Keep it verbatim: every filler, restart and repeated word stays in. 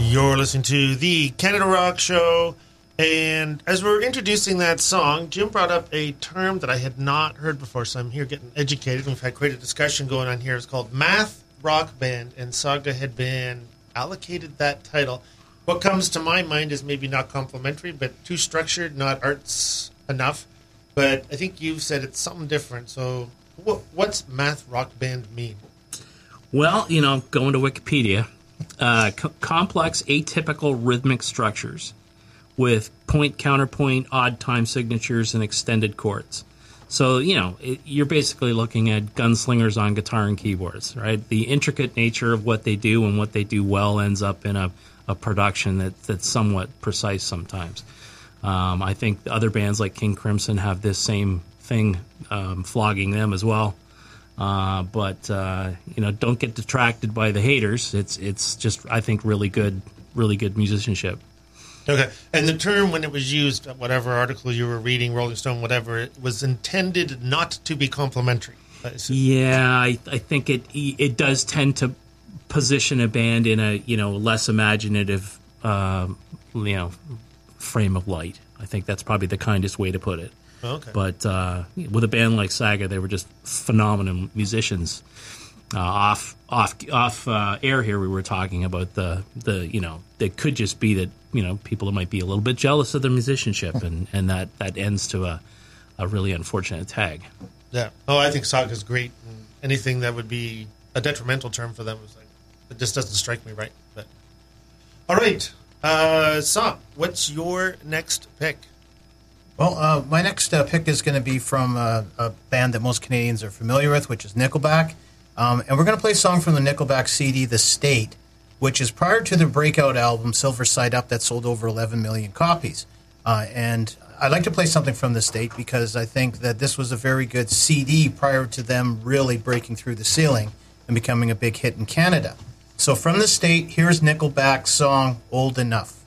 You're listening to the Canada Rock Show, and as we're introducing that song, Jim brought up a term that I had not heard before, so I'm here getting educated. We've had quite a discussion going on here. It's called Math Rock Band, and Saga had been allocated that title. What comes to my mind is maybe not complimentary, but too structured, not arts enough. But I think you've said it's something different. So what, what's Math Rock Band mean? Well, you know, going to Wikipedia, uh, co- complex atypical rhythmic structures with point, counterpoint, odd time signatures, and extended chords. So, you know, it, you're basically looking at gunslingers on guitar and keyboards, right? The intricate nature of what they do and what they do well ends up in a, a production that, that's somewhat precise sometimes. Um, I think other bands like King Crimson have this same thing um, flogging them as well. Uh, but, uh, you know, don't get detracted by the haters. It's it's just, I think, really good, really good musicianship. Okay. And the term, when it was used, whatever article you were reading, Rolling Stone, whatever, it was intended not to be complimentary. Yeah, I, I think it it does tend to position a band in a, you know, less imaginative, uh, you know, frame of light. I think that's probably the kindest way to put it. Okay. But uh, with a band like Saga, they were just phenomenal musicians. Uh, off off off uh, air here, we were talking about the the you know, it could just be that, you know, people might be a little bit jealous of their musicianship, and, and that, that ends to a, a really unfortunate tag. Yeah. Oh, I think Saga's great. And anything that would be a detrimental term for them is like, it just doesn't strike me right. But all right, uh, Sa, what's your next pick? Well, uh, my next uh, pick is going to be from uh, a band that most Canadians are familiar with, which is Nickelback. Um, and we're going to play a song from the Nickelback C D, The State, which is prior to their breakout album, Silver Side Up, that sold over eleven million copies. Uh, and I'd like to play something from The State because I think that this was a very good C D prior to them really breaking through the ceiling and becoming a big hit in Canada. So from The State, here's Nickelback's song, Old Enough.